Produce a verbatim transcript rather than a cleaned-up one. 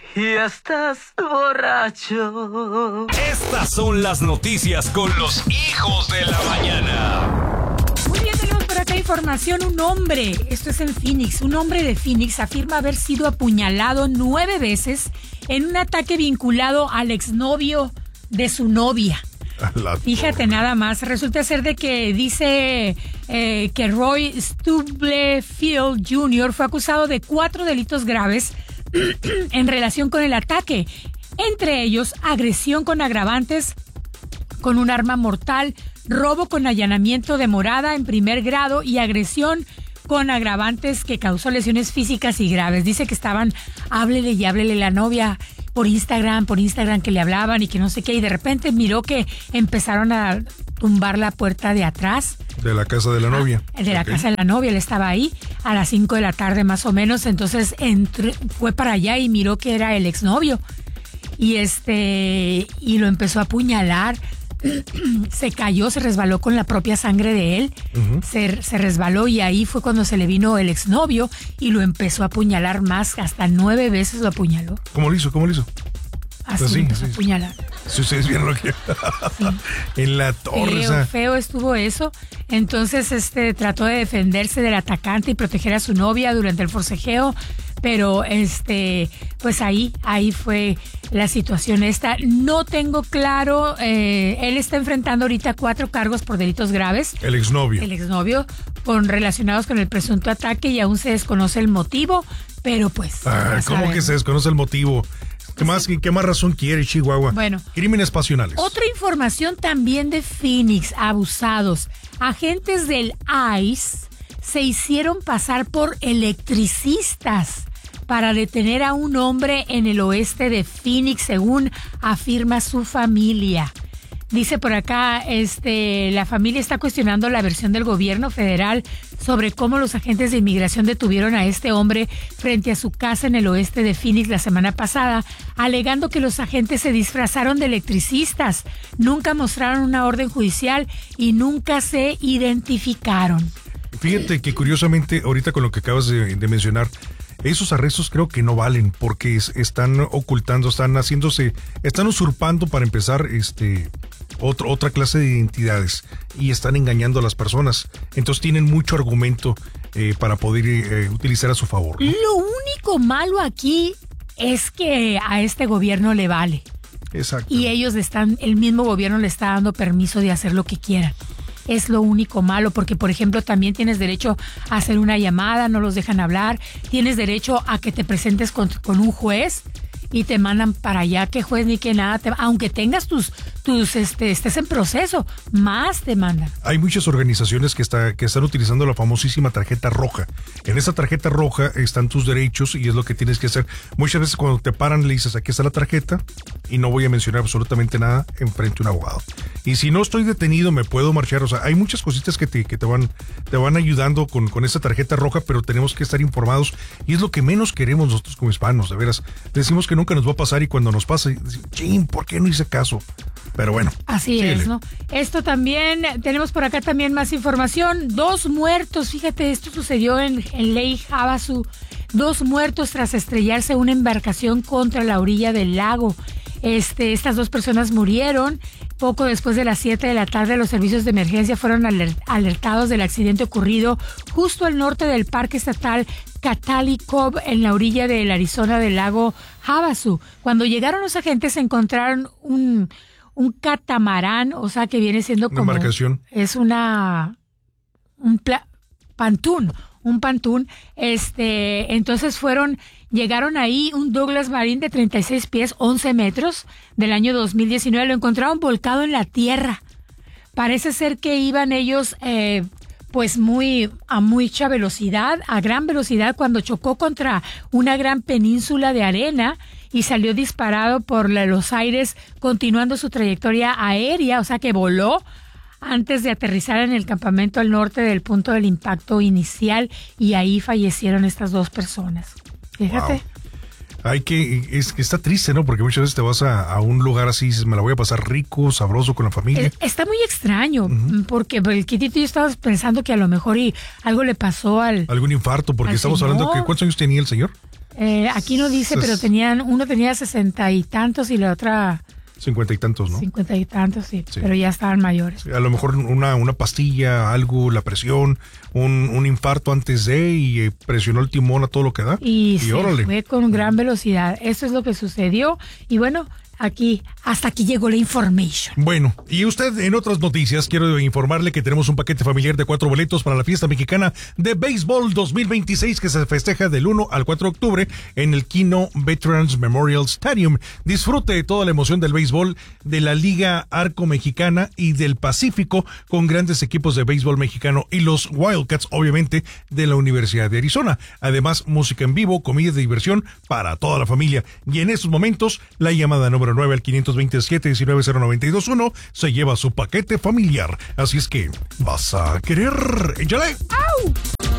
y estás borracho. Estas son las noticias con los hijos de la mañana. Muy bien, tenemos por acá información. Un hombre, esto es en Phoenix, un hombre de Phoenix afirma haber sido apuñalado nueve veces en un ataque vinculado al exnovio de su novia. Fíjate nada más, resulta ser de que dice eh, que Roy Stubblefield junior fue acusado de cuatro delitos graves en relación con el ataque, entre ellos agresión con agravantes con un arma mortal, robo con allanamiento de morada en primer grado y agresión con agravantes que causó lesiones físicas y graves. Dice que estaban, háblele y háblele la novia por Instagram, por Instagram que le hablaban y que no sé qué, y de repente miró que empezaron a tumbar la puerta de atrás. De la casa de la novia. Ah, de la okay. casa de la novia, él estaba ahí a las cinco de la tarde más o menos, entonces entró, fue para allá y miró que era el exnovio y este y lo empezó a apuñalar. Se cayó, se resbaló con la propia sangre de él, uh-huh. se, se resbaló y ahí fue cuando se le vino el exnovio y lo empezó a apuñalar más, hasta nueve veces lo apuñaló. ¿Cómo lo hizo? ¿Cómo lo hizo? Así, así empezó a apuñalar. Si ustedes vieron lo que... Sí. En la torre. Feo, esa... feo estuvo eso. Entonces este trató de defenderse del atacante y proteger a su novia durante el forcejeo, pero este pues ahí ahí fue la situación esta. No tengo claro, eh, él está enfrentando ahorita cuatro cargos por delitos graves. El exnovio. El exnovio, con, relacionados con el presunto ataque, y aún se desconoce el motivo, pero pues... Ah, ¿cómo sabemos. Que se desconoce el motivo? ¿Qué más, qué más razón quiere Chihuahua? Bueno. Crímenes pasionales. Otra información también de Phoenix, abusados. Agentes del I C E se hicieron pasar por electricistas para detener a un hombre en el oeste de Phoenix, según afirma su familia. Dice por acá, este, la familia está cuestionando la versión del gobierno federal sobre cómo los agentes de inmigración detuvieron a este hombre frente a su casa en el oeste de Phoenix la semana pasada, alegando que los agentes se disfrazaron de electricistas, nunca mostraron una orden judicial y nunca se identificaron. Fíjate que curiosamente, ahorita con lo que acabas de, de mencionar, esos arrestos creo que no valen porque es, están ocultando, están haciéndose, están usurpando para empezar este otro, otra clase de identidades y están engañando a las personas. Entonces tienen mucho argumento eh, para poder eh, utilizar a su favor, ¿no? Lo único malo aquí es que a este gobierno le vale. Exacto. Y ellos están, el mismo gobierno le está dando permiso de hacer lo que quieran. Es lo único malo, porque por ejemplo también tienes derecho a hacer una llamada, no los dejan hablar, tienes derecho a que te presentes con, con un juez y te mandan para allá, que juez ni que nada, te, aunque tengas tus, tus este, estés en proceso, más te mandan. Hay muchas organizaciones que, está, que están utilizando la famosísima tarjeta roja. En esa tarjeta roja están tus derechos y es lo que tienes que hacer. Muchas veces cuando te paran le dices, aquí está la tarjeta y no voy a mencionar absolutamente nada enfrente de un abogado. Y si no estoy detenido, me puedo marchar. O sea, hay muchas cositas que te, que te van, te van ayudando con, con esa tarjeta roja, pero tenemos que estar informados y es lo que menos queremos nosotros como hispanos, de veras. Decimos que nunca nos va a pasar y cuando nos pasa, decimos, chin, ¿por qué no hice caso? Pero bueno. Así síguele. Es, ¿no? Esto también, tenemos por acá también más información. Dos muertos, fíjate, esto sucedió en, en Lake Havasu. Dos muertos tras estrellarse una embarcación contra la orilla del lago. Este, estas dos personas murieron. Poco después de las siete de la tarde, los servicios de emergencia fueron alertados del accidente ocurrido justo al norte del Parque Estatal Catali Cove, en la orilla del Arizona del lago Havasu. Cuando llegaron los agentes, encontraron un, un catamarán, o sea, que viene siendo como... Una embarcación. Es una... un pla, pantún, un pantún. Este, entonces fueron... Llegaron ahí un Douglas Marine de treinta y seis pies, once metros, del año dos mil diecinueve. Lo encontraron volcado en la tierra. Parece ser que iban ellos eh, pues muy a mucha velocidad, a gran velocidad, cuando chocó contra una gran península de arena y salió disparado por la, los aires, continuando su trayectoria aérea, o sea que voló antes de aterrizar en el campamento al norte del punto del impacto inicial, y ahí fallecieron estas dos personas. Fíjate. Wow. Hay que, es que está triste, ¿no? Porque muchas veces te vas a, a un lugar así y dices, me la voy a pasar rico, sabroso con la familia. Está muy extraño, uh-huh. porque el Kitito y yo estábamos pensando que a lo mejor y algo le pasó al... Algún infarto, porque estamos señor. hablando que ¿cuántos años tenía el señor? Eh, aquí no dice, pero tenían, uno tenía sesenta y tantos y la otra... Cincuenta y tantos, ¿no? Cincuenta y tantos, sí, sí, pero ya estaban mayores. A lo mejor una, una pastilla, algo, la presión, un, un infarto antes de y eh, presionó el timón a todo lo que da. Y, y se órale. fue con gran velocidad. Eso es lo que sucedió. Y bueno, aquí, hasta aquí llegó la information. Bueno, y usted en otras noticias, quiero informarle que tenemos un paquete familiar de cuatro boletos para la fiesta mexicana de béisbol dos mil veintiséis que se festeja del uno al cuatro de octubre en el Kino Veterans Memorial Stadium. Disfrute de toda la emoción del béisbol de la Liga Arco Mexicana y del Pacífico con grandes equipos de béisbol mexicano y los Wildcats, obviamente, de la Universidad de Arizona. Además, música en vivo, comida de diversión para toda la familia. Y en estos momentos, la llamada número nueve al quinientos veintisiete, diecinueve cero noventa y dos uno se lleva su paquete familiar. Así es que, ¿vas a querer? ¡Échale! ¡Au!